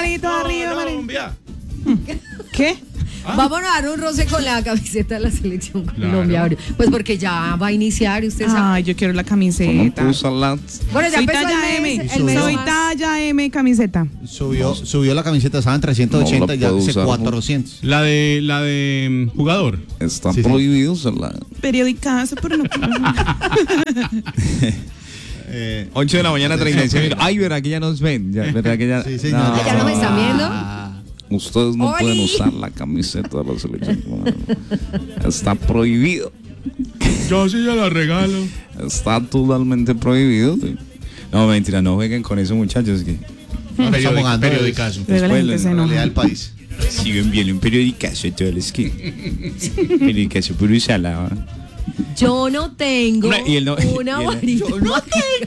manito arriba, Colombia. ¿Qué? Vámonos a dar un roce con la camiseta de la selección Colombia. Pues porque ya va a iniciar, usted sabe. Ay, yo quiero la camiseta. Bueno, ya Soy empezó talla el mes, M. el mes Soy más. talla M camiseta. Subió la camiseta, estaban 380 y ya dice 400. La de jugador. Está Sí, sí. prohibido usarla. Periodicazo, pero no. 8 de la mañana, 36 minutos. Ay, ¿verdad que ya nos ven? ¿Verdad que ya? Sí, señor. Ah, ¿ya nos están viendo? Ustedes no ¡Oli! pueden usar la camiseta de la selección. Está prohibido. Yo sí se la regalo. Está totalmente prohibido. No, mentira, no jueguen con eso, muchachos. Que Periodicazo. Luego la gente la se En realidad enoja. del país. si ven bien un periodicazo, todo el skin. Periodicazo puro y salado. Yo no tengo Una- y él no- una y él- varita. Yo no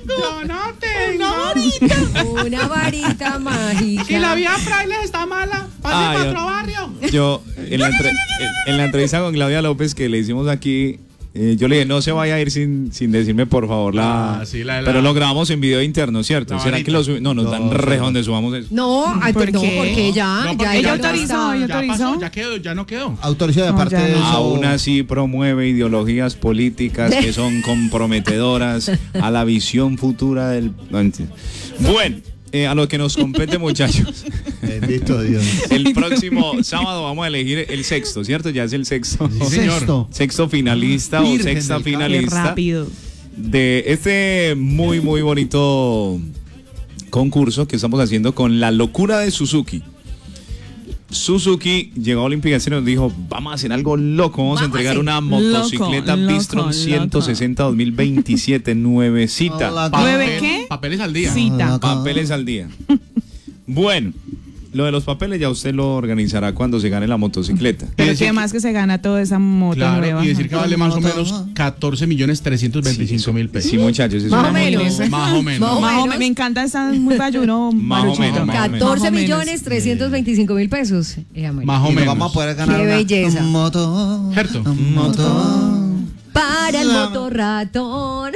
tengo. Una varita mágica. Si la vía Frailes está mala, pase Ah, para yo- otro barrio. Yo, en la entrevista con Claudia López que le hicimos aquí, yo le dije, no se vaya a ir sin decirme por favor la... Ah, sí, la- Pero lo grabamos en video interno, ¿cierto? La ¿Será varita. que lo subimos? No, nos dan re donde subamos eso. No, ay, ¿Por no, qué? porque ya. No, porque ya ella no autorizó, está. ella Ya autorizó. pasó, ya quedó, ya no quedó. Autorizó de No, parte ya de no. eso. Aún así promueve ideologías políticas que son comprometedoras a la visión futura del... No entiendo. Bueno, a lo que nos compete, muchachos. Bendito Dios. El próximo sábado vamos a elegir el sexto, ¿cierto? Ya es el sexto. Sí, señor. Sexto. Sexto finalista o Virgen sexta del Carmen. Qué finalista rápido. de este muy bonito concurso que estamos haciendo con la locura de Suzuki. Suzuki llegó a Olímpica y nos dijo, vamos a hacer algo loco, vamos a entregar una motocicleta Loco, Bistron loco. 160 2027, nuevecita. Hola, ¿Nueve qué? Papeles al día. Cita. Papeles al día. Bueno, lo de los papeles ya usted lo organizará cuando se gane la motocicleta. Pero decir qué más que se gana toda esa moto Claro, nueva. y decir que vale más o menos 14.325.000 pesos. Sí, muchachos, es Más una o menos. molestia. Más o menos. Más o Más o menos. menos, me encanta esa muy bayuno. Más o maruchito. menos, más o menos. 14 Más o menos. millones 325 mil pesos. Más o Y nos menos. vamos a poder ganar Qué una belleza. moto. ¿Cierto? Moto. Para el motorratón.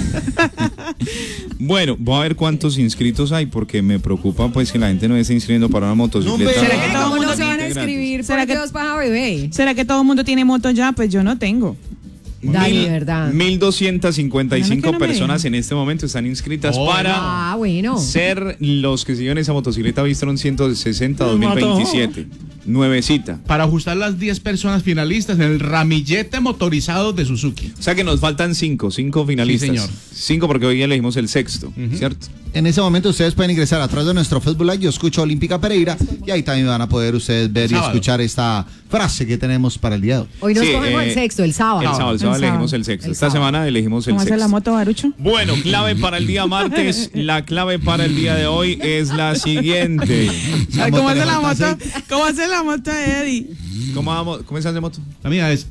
Bueno, voy a ver cuántos inscritos hay porque me preocupa pues que la gente no esté inscribiendo para una motocicleta. No, ¿Será que todo el ¿Cómo mundo no se van a Gratis. inscribir? ¿Será ¿Por que- Dios para bebé? ¿Será que todo el mundo tiene moto ya? Pues yo no tengo. Dale, verdad. 1.255 Bueno, que no me personas dejen. en este momento están inscritas Oh, para Ah, bueno. ser los que se llevan esa motocicleta Bistron 160 2027. Nuevecita. Para ajustar las 10 personas finalistas en el ramillete motorizado de Suzuki. O sea que nos faltan cinco finalistas. señor. 5 porque hoy elegimos el sexto, ¿cierto? En ese momento ustedes pueden ingresar a través de nuestro Facebook Live, Yo Escucho Olímpica Pereira, y ahí también van a poder ustedes ver y Sábado. escuchar esta frase que tenemos para el día de hoy. Hoy nos Sí, cogemos el sexto, el sábado. El sábado El sábado. elegimos el sexto. El Esta sábado. semana elegimos el ¿Cómo hace sexto. la moto, Barucho? Bueno, clave para el día martes. La clave para el día de hoy es la siguiente. La ¿Cómo moto hace le la falta moto? ¿Cómo hace la moto de Eddie? ¿Cómo vamos? ¿Cómo estás de moto? La mía es.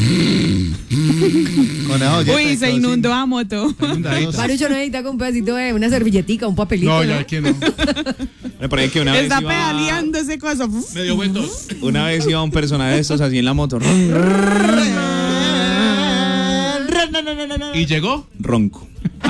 Con esa olleta Uy, y se todo inundó a moto. Marucho no necesita con un pedacito de una servilletica, un papelito. No, ¿no? ya aquí no. Me parece que una vez Está iba, pedaleando ese coso. Me dio vuelto. una vez iba un personaje de estos así en la moto. ¿Y llegó? Ronco.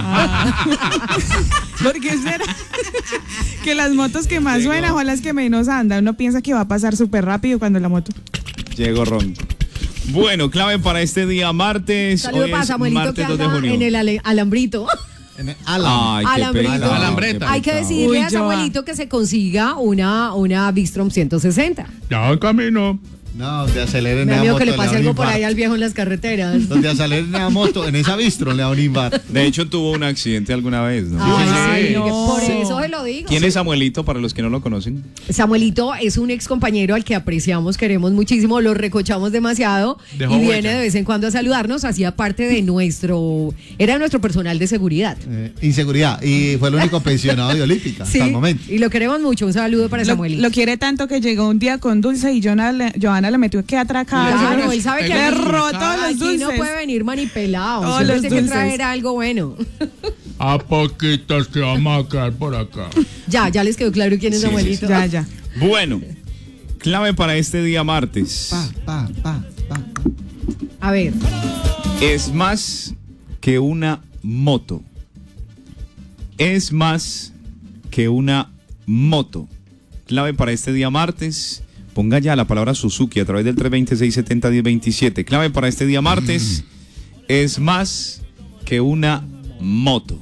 ¿Por qué será? Que las motos que más suenan son las que menos andan. Uno piensa que va a pasar súper rápido cuando la moto. Llegó ronco. Bueno, clave para este día martes. Saludo Hoy para es Samuelito que martes 2 de anda junio. en el alambrito. En el Alan. Ay, Alambrito. qué pecado, Alambreta. qué Hay que pecado. decirle Uy, a yo- Samuelito que se consiga una Bistrom 160. Ya en camino. No, donde aceleren Me esa da miedo moto que le da pase un algo por infarto. ahí al viejo en las carreteras. Donde aceleren esa moto, en esa Bistron le da un infarto. De hecho, tuvo un accidente alguna vez, ¿no? Ay, sí. que No. por eso se lo digo. ¿Quién es Samuelito para los que no lo conocen? Samuelito es un ex compañero al que apreciamos, queremos muchísimo, lo recochamos demasiado Dejó y viene huella. de vez en cuando a saludarnos, hacía parte de era nuestro personal de seguridad. Inseguridad. Y fue el único pensionado de Olímpica Sí, hasta el momento. y lo queremos mucho, un saludo para Samuelito. Lo quiere tanto que llegó un día con Dulce y Johanna le metió que atracar. Claro, él sabe que le aquí- robó todos los Aquí dulces. no puede venir manipelado, Todos siempre los tiene que dulces. traer algo bueno. A poquitos que vamos a quedar por acá. Ya les quedó claro quién es Samuelito. Ya. Bueno, clave para este día martes. Pa. A ver, Es más que una moto. Es más que una moto. clave para este día martes. Ponga ya la palabra Suzuki a través del 326-70-1027. Clave para este día martes es más que una moto.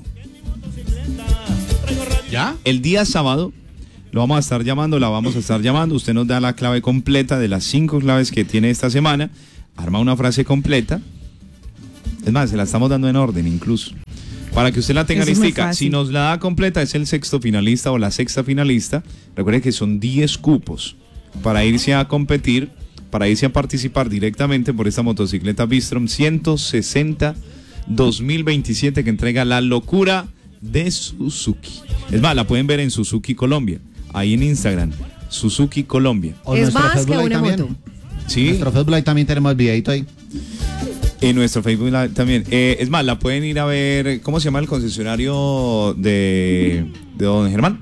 ¿Ya? El día sábado lo vamos a estar llamando, la vamos a estar llamando. Usted nos da la clave completa de las 5 claves que tiene esta semana. Arma una frase completa. Es más, se la estamos dando en orden incluso. Para que usted la tenga Eso es muy listica. fácil. Si nos la da completa, es el sexto finalista o la sexta finalista. Recuerde que son 10 cupos para irse a competir, para irse a participar directamente por esta motocicleta Bistrom 160 2027 que entrega la locura de Suzuki. Es más, la pueden ver en Suzuki Colombia, ahí en Instagram, Suzuki Colombia. O Es nuestro más que Facebook Live una también. moto. Sí, Nuestro Facebook Live también tenemos el videito ahí. en nuestro Facebook Live también. Es más, la pueden ir a ver. ¿Cómo se llama el concesionario de don Germán?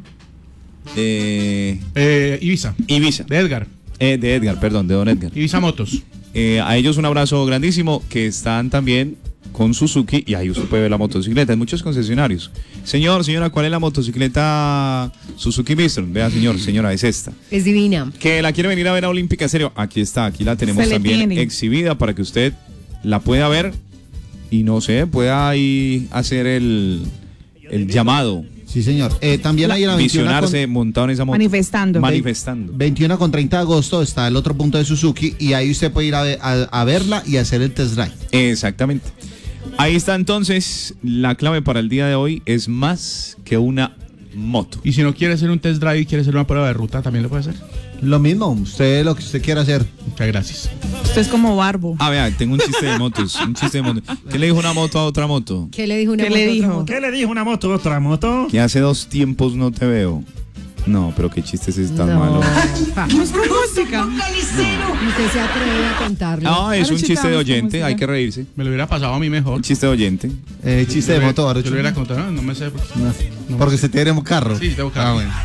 Ibiza. Ibiza. De Edgar. De Edgar, perdón, de don Edgar. Ibiza Motos. A ellos un abrazo grandísimo, que están también con Suzuki, y ahí usted puede ver la motocicleta. Hay muchos concesionarios. Señora, ¿cuál es la motocicleta Suzuki Bistrom? Vea, señora, es esta. Es divina. Que la quiere venir a ver a Olímpica Estéreo. Aquí está, aquí la tenemos Se le también tiene. exhibida para que usted la pueda ver y no sé, pueda ahí hacer el llamado. Sí, señor. También hay la 21 Visionarse montado en esa moto. Manifestando. 21 con 30 de agosto está el otro punto de Suzuki y ahí usted puede ir a verla y hacer el test drive. Exactamente. Ahí está entonces, la clave para el día de hoy es más que una moto. Y si no quiere hacer un test drive y quiere hacer una prueba de ruta, también lo puede hacer. Lo mismo, usted lo que usted quiera hacer. Muchas gracias. Usted es como Barbo. Ah, vea, tengo un chiste de motos, ¿Qué le dijo una moto a otra moto? ¿Qué le dijo una ¿Qué moto le a otra dijo? moto? ¿Qué le dijo una moto a otra moto? Que hace 2 tiempos no te veo. No, pero qué chiste es tan malo. No es con música. Y usted se atreve a contarlo. No, es Ahora un chiste de chutamos oyente, como hay si que reírse. Me lo hubiera pasado a mí mejor. Un chiste de oyente. Chiste de moto, Baruch. Yo lo hubiera contado, no me sé. Porque usted tiene un carro. Sí, tengo carro. bueno.